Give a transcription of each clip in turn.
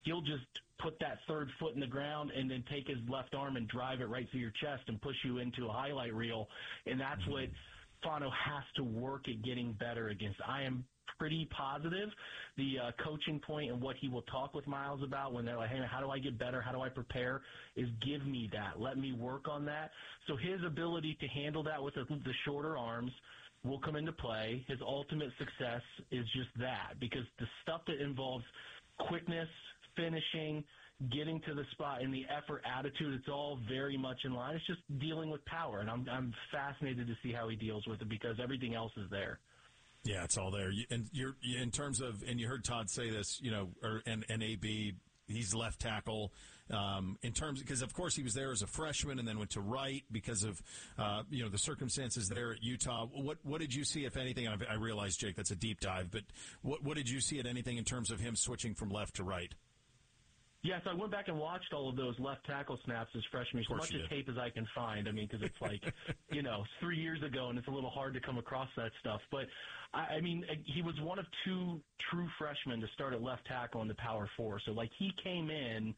he'll just put that third foot in the ground and then take his left arm and drive it right through your chest and push you into a highlight reel. And that's what Fano has to work at getting better against. I am pretty positive the coaching point and what he will talk with Miles about when they're like, hey, how do I get better? How do I prepare? Is give me that. Let me work on that. So his ability to handle that with the shorter arms will come into play. His ultimate success is just that, because the stuff that involves quickness, finishing, getting to the spot, and the effort, attitude, it's all very much in line. It's just dealing with power, and I'm fascinated to see how he deals with it because everything else is there. Yeah, it's all there. And you're in terms of, and you heard Todd say this, and AB, he's left tackle. In terms, because of course he was there as a freshman and then went to right because of the circumstances there at Utah. What did you see, if anything? And I realize, Jake, that's a deep dive, but what did you see at anything in terms of him switching from left to right? Yes, I went back and watched all of those left tackle snaps as freshman, as much as tape as I can find. I mean, because it's like, 3 years ago, and it's a little hard to come across that stuff. But, he was one of two true freshmen to start at left tackle in the Power Four. So, he came in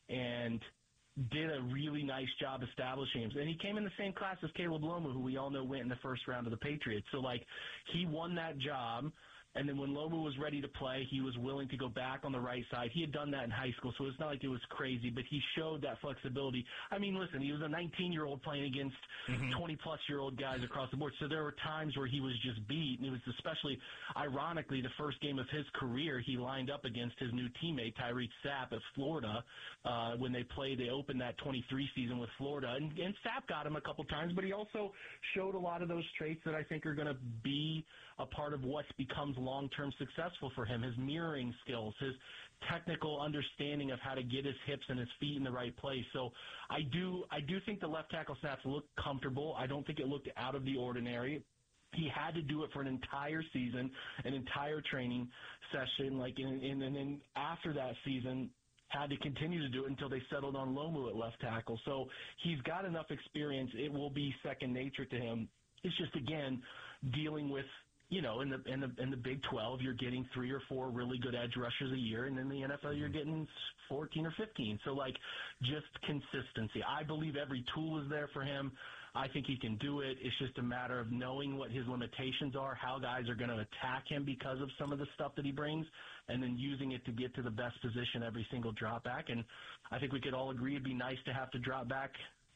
and did a really nice job establishing him. And he came in the same class as Caleb Loma, who we all know went in the first round of the Patriots. So, he won that job. And then when Loma was ready to play, he was willing to go back on the right side. He had done that in high school, so it's not like it was crazy, but he showed that flexibility. Listen, he was a 19-year-old playing against 20-plus-year-old guys across the board, so there were times where he was just beat, and it was especially, ironically, the first game of his career, he lined up against his new teammate, Tyreek Sapp, at Florida, when they opened that 23 season with Florida, and Sapp got him a couple times, but he also showed a lot of those traits that I think are going to be a part of what becomes long-term successful for him. His mirroring skills, his technical understanding of how to get his hips and his feet in the right place. So I do think the left tackle snaps look comfortable. I don't think it looked out of the ordinary. He had to do it for an entire season, an entire training session, and then after that season, had to continue to do it until they settled on Lomu at left tackle. So he's got enough experience. It will be second nature to him. It's just, again, dealing with, in the Big 12, you're getting 3 or 4 really good edge rushers a year, and in the NFL, you're getting 14 or 15. So, just consistency. I believe every tool is there for him. I think he can do it. It's just a matter of knowing what his limitations are, how guys are going to attack him because of some of the stuff that he brings, and then using it to get to the best position every single drop back. And I think we could all agree it'd be nice to have to drop back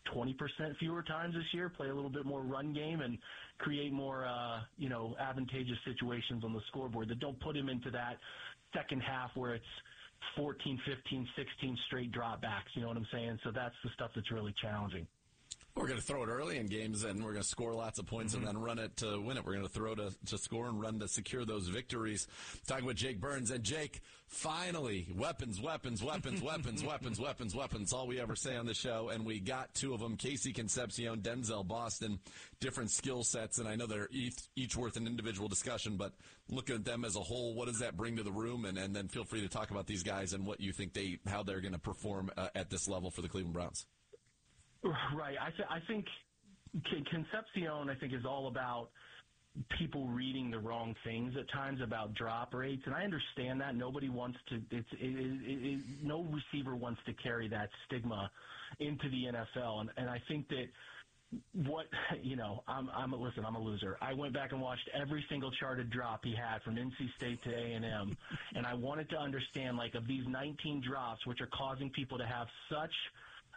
20% fewer times this year, play a little bit more run game, and create more, advantageous situations on the scoreboard that don't put him into that second half where it's 14, 15, 16 straight drop backs. You know what I'm saying? So that's the stuff that's really challenging. We're going to throw it early in games, and we're going to score lots of points and then run it to win it. We're going to throw to score and run to secure those victories. Talking with Jake Burns. And, Jake, finally, weapons. All we ever say on the show, and we got 2 of them, Casey Concepcion, Denzel Boston, different skill sets, and I know they're each worth an individual discussion, but looking at them as a whole, what does that bring to the room? And then feel free to talk about these guys and what you think how they're going to perform at this level for the Cleveland Browns. Right. I think Concepcion, is all about people reading the wrong things at times about drop rates, and I understand that. Nobody wants to. No receiver wants to carry that stigma into the NFL, and I think that I'm a loser. I went back and watched every single charted drop he had from NC State to A&M, and I wanted to understand, of these 19 drops, which are causing people to have such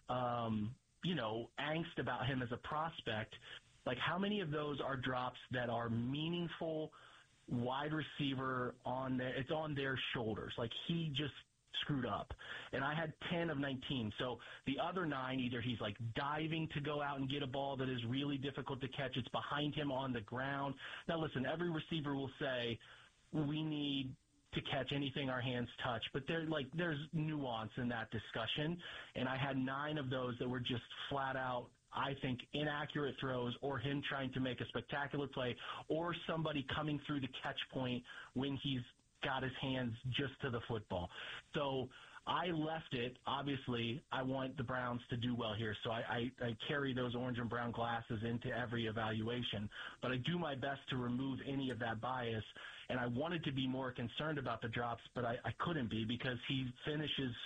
angst about him as a prospect, how many of those are drops that are meaningful wide receiver it's on their shoulders. He just screwed up. And I had 10 of 19. So the other 9, either he's diving to go out and get a ball that is really difficult to catch. It's behind him on the ground. Now listen, every receiver will say, we need to catch anything our hands touch, but there's nuance in that discussion, and I had 9 of those that were just flat out, I think, inaccurate throws, or him trying to make a spectacular play, or somebody coming through the catch point when he's got his hands just to the football. So I left it. Obviously, I want the Browns to do well here, so I carry those orange and brown glasses into every evaluation. But I do my best to remove any of that bias, and I wanted to be more concerned about the drops, but I couldn't be because he finishes